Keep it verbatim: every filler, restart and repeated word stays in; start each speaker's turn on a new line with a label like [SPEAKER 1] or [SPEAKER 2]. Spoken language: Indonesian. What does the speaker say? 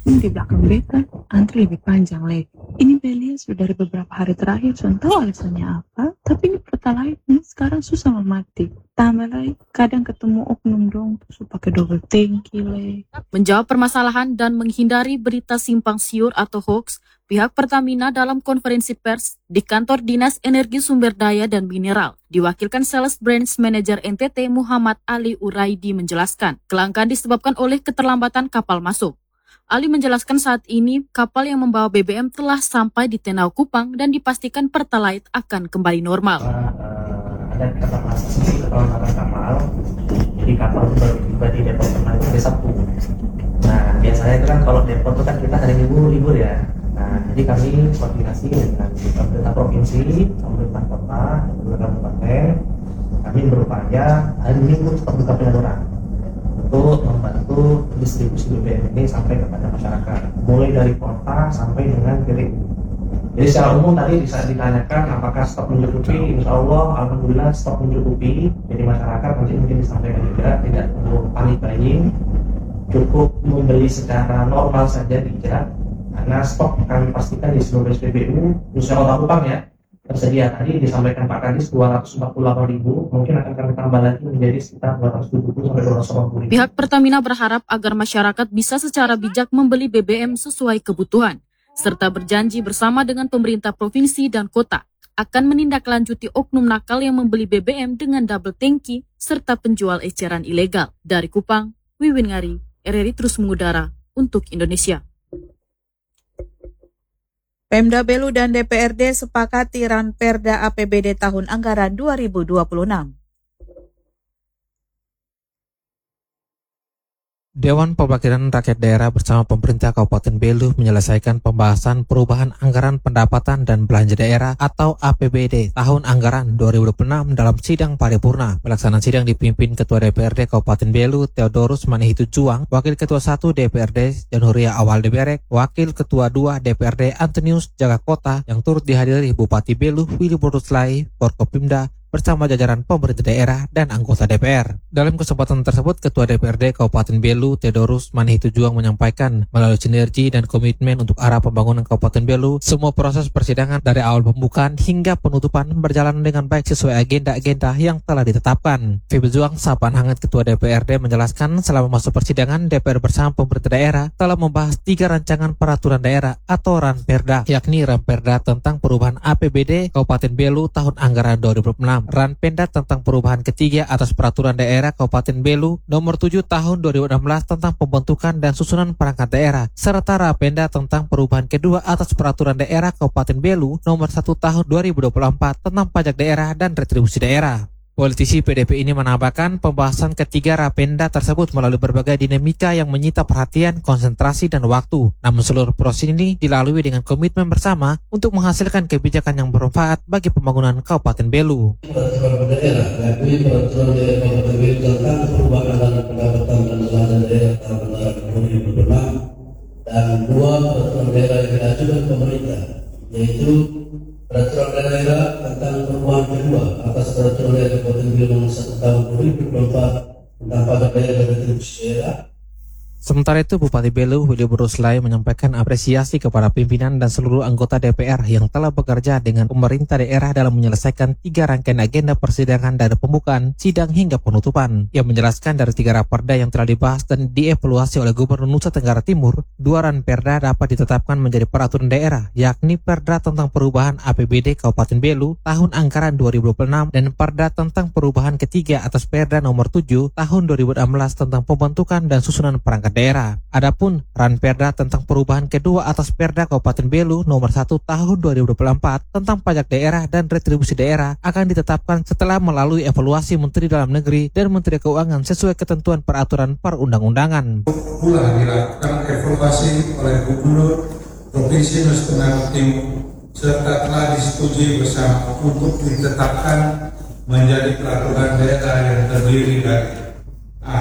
[SPEAKER 1] Ini di belakang beta, antri lebih panjang lagi. Ini Belia sudah dari beberapa hari terakhir, saya tahu alasannya apa, tapi ini Pertalite ini sekarang susah memati. Tambah lagi, kadang ketemu oknum dong, terus pakai double tanki le.
[SPEAKER 2] Menjawab permasalahan dan menghindari berita simpang siur atau hoax, pihak Pertamina dalam konferensi pers di kantor Dinas Energi Sumber Daya dan Mineral, diwakilkan Sales Branch Manager N T T Muhammad Ali Uraidi menjelaskan, kelangkaan disebabkan oleh keterlambatan kapal masuk. Ali menjelaskan saat ini kapal yang membawa B B M telah sampai di Tenau Kupang dan dipastikan Pertalite akan kembali normal.
[SPEAKER 3] Uh, ada keterlambatan keterlambatan kapal, jadi kapal itu baru tiba di depo Tenau itu hari Sabtu. Nah biasanya itu kan kalau depo itu kan kita hari Minggu libur ya. Nah jadi kami koordinasi dengan pemerintah provinsi, pemerintah kota, pemerintah kabupaten, kami berupaya hari Minggu tetap buka penyaluran untuk membantu distribusi B B M ini sampai kepada masyarakat, mulai dari kota sampai dengan kirim. Jadi secara umum tadi bisa ditanyakan apakah stok mencukupi. Insya Allah, alhamdulillah stok mencukupi. Jadi masyarakat nanti mungkin disampaikan juga tidak perlu panik buying, cukup membeli secara normal saja bijak, karena stok kami pastikan di seluruh S P B U, khususnya Kota Kupang ya, tersedia. Tadi disampaikan Pak Kadis dua ratus empat puluh delapan ribu, mungkin akan kami tambah lagi menjadi sekitar dua ratus tujuh puluh sampai dua ratus delapan puluh ribu.
[SPEAKER 2] Pihak Pertamina berharap agar masyarakat bisa secara bijak membeli B B M sesuai kebutuhan, serta berjanji bersama dengan pemerintah provinsi dan kota akan menindaklanjuti oknum nakal yang membeli B B M dengan double tanki serta penjual eceran ilegal. Dari Kupang, Wiwin Ngari, R R I terus mengudara untuk Indonesia.
[SPEAKER 4] Pemda Belu dan D P R D sepakati Ranperda A P B D tahun anggaran dua ribu dua puluh enam.
[SPEAKER 5] Dewan Perwakilan Rakyat Daerah bersama pemerintah Kabupaten Belu menyelesaikan pembahasan perubahan anggaran pendapatan dan belanja daerah atau A P B D tahun anggaran dua ribu dua puluh enam dalam sidang paripurna. Pelaksanaan sidang dipimpin Ketua D P R D Kabupaten Belu Theodorus Manihitu Juang, Wakil Ketua satu D P R D Januria Awal Deberek, Wakil Ketua dua D P R D Antonius Jagakota yang turut dihadiri Bupati Belu Willy Boruslai, Forkopimda, bersama jajaran pemerintah daerah dan anggota D P R. Dalam kesempatan tersebut, Ketua D P R D Kabupaten Belu, Theodorus Manihitu Juang menyampaikan, melalui sinergi dan komitmen untuk arah pembangunan Kabupaten Belu, semua proses persidangan dari awal pembukaan hingga penutupan berjalan dengan baik sesuai agenda-agenda yang telah ditetapkan. Feby Juang, sapaan hangat Ketua D P R D, menjelaskan selama masa persidangan, D P R bersama pemerintah daerah telah membahas tiga rancangan peraturan daerah atau Ranperda, yakni Ranperda tentang perubahan A P B D Kabupaten Belu tahun anggaran dua ribu dua puluh enam, Ranperda tentang perubahan ketiga atas peraturan daerah Kabupaten Belu nomor tujuh tahun dua ribu enam belas tentang pembentukan dan susunan perangkat daerah, serta Ranperda tentang perubahan kedua atas peraturan daerah Kabupaten Belu nomor satu tahun dua ribu dua puluh empat tentang pajak daerah dan retribusi daerah. Politisi P D P ini menambahkan pembahasan ketiga Ranperda tersebut melalui berbagai dinamika yang menyita perhatian, konsentrasi, dan waktu. Namun seluruh proses ini dilalui dengan komitmen bersama untuk menghasilkan kebijakan yang bermanfaat bagi pembangunan Kabupaten Belu.
[SPEAKER 6] Peraturan daerah, yakni peraturan daerah Kabupaten Belu tentang perubahan anggaran pendapatan dan belanja daerah tahun anggaran dua ribu dua puluh enam dan dua peraturan daerah yang diajukan pemerintah, yaitu peraturan daerah tentang perubahan kedua atas peraturan daerah Kabupaten Belu nomor satu tahun dua ribu dua puluh empat tentang pajak daerah dan retribusi daerah.
[SPEAKER 5] Sementara itu, Bupati Belu Willy Boruslai menyampaikan apresiasi kepada pimpinan dan seluruh anggota D P R yang telah bekerja dengan pemerintah daerah dalam menyelesaikan tiga rangkaian agenda persidangan dari pembukaan, sidang hingga penutupan. Ia menjelaskan dari tiga Ranperda yang telah dibahas dan dievaluasi oleh Gubernur Nusa Tenggara Timur, dua Ranperda dapat ditetapkan menjadi peraturan daerah, yakni Perda tentang perubahan A P B D Kabupaten Belu tahun anggaran dua ribu dua puluh enam dan Perda tentang perubahan ketiga atas Perda nomor tujuh tahun dua ribu enam belas tentang pembentukan dan susunan perangkat daerah. Adapun Ranperda tentang perubahan kedua atas Perda Kabupaten Belu nomor satu tahun dua ribu dua puluh empat tentang pajak daerah dan retribusi daerah akan ditetapkan setelah melalui evaluasi Menteri Dalam Negeri dan Menteri Keuangan sesuai ketentuan peraturan perundang-undangan.
[SPEAKER 7] Pula dilakukan evaluasi oleh Gubernur Provinsi Nusa Tenggara Timur serta telah disetujui bersama untuk ditetapkan menjadi peraturan daerah yang terdiri dari